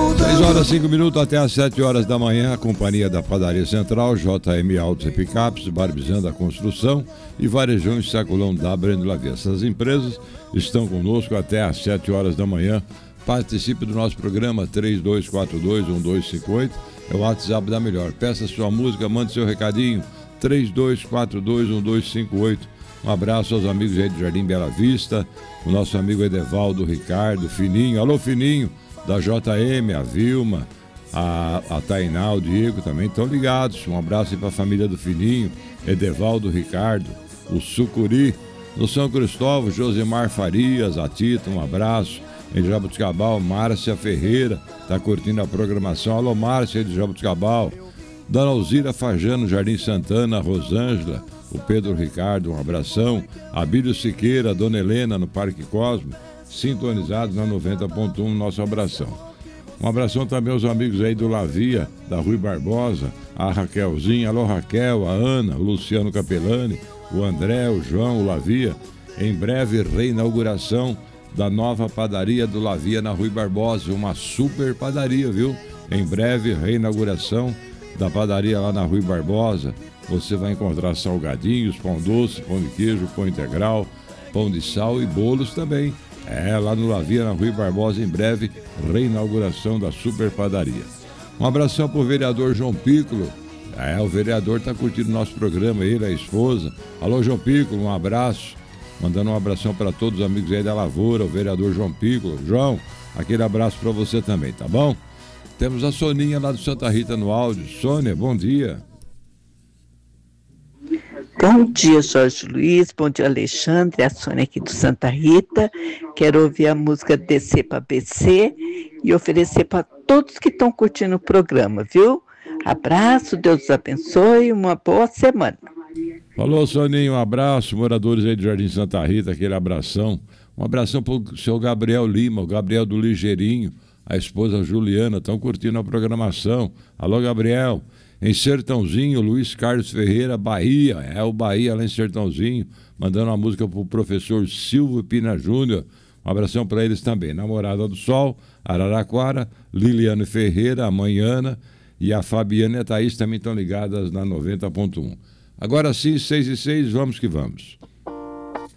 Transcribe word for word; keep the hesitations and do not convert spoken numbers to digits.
seis horas, cinco minutos até às sete horas da manhã, a companhia da Padaria Central, J M Autos e Picapes, Barbizando a Construção e Varejão e Sacolão da Breno Lavia. Essas empresas estão conosco até às sete horas da manhã. Participe do nosso programa três dois quatro dois, um dois cinco oito, é o WhatsApp da Melhor. Peça sua música, mande seu recadinho, três dois quatro dois, um dois cinco oito. Um abraço aos amigos aí do Jardim Bela Vista, o nosso amigo Edevaldo, Ricardo, Fininho, alô Fininho, da J M, a Vilma, a, a Tainá, o Diego também estão ligados. Um abraço aí para a família do Fininho, Edevaldo, Ricardo, o Sucuri, no São Cristóvão, Josemar Farias, a Tita, um abraço. Em Jabuticabal, Márcia Ferreira, está curtindo a programação. Alô Márcia de Jabuticabal, Dona Alzira Fajano, Jardim Santana, Rosângela, o Pedro Ricardo, um abração. Abílio Siqueira, Dona Helena, no Parque Cosmo, sintonizados na noventa ponto um, nosso abração. Um abração também aos amigos aí do Lavia, da Rui Barbosa, a Raquelzinha, alô Raquel, a Ana, o Luciano Capelani, o André, o João, o Lavia. Em breve, reinauguração da nova padaria do Lavia na Rui Barbosa, uma super padaria, viu? Em breve, reinauguração da padaria lá na Rui Barbosa. Você vai encontrar salgadinhos, pão doce, pão de queijo, pão integral, pão de sal e bolos também. É, lá no Lavia, na Rui Barbosa, em breve, reinauguração da super padaria. Um abração pro vereador João Piccolo. É, o vereador tá curtindo o nosso programa, ele, a esposa. Alô, João Piccolo, um abraço. Mandando um abração para todos os amigos aí da Lavoura, o vereador João Piccolo. João, aquele abraço para você também, tá bom? Temos a Soninha lá do Santa Rita no áudio. Sônia, bom dia. Bom dia, Jorge Luiz, bom dia, Alexandre, a Sônia aqui do Santa Rita. Quero ouvir a música Descer para B C e oferecer para todos que estão curtindo o programa, viu? Abraço, Deus os abençoe, uma boa semana. Falou, Soninho, um abraço, moradores aí do Jardim Santa Rita, aquele abração. Um abração pro seu Gabriel Lima, o Gabriel do Ligeirinho, a esposa Juliana, estão curtindo a programação. Alô, Gabriel. Em Sertãozinho, Luiz Carlos Ferreira, Bahia, é o Bahia lá em Sertãozinho, mandando uma música pro professor Silvio Pina Júnior. Um abração para eles também. Namorada do Sol, Araraquara, Liliane Ferreira, a mãe Ana e a Fabiana e a Thaís também estão ligadas na noventa ponto um. Agora sim, seis e seis, vamos que vamos.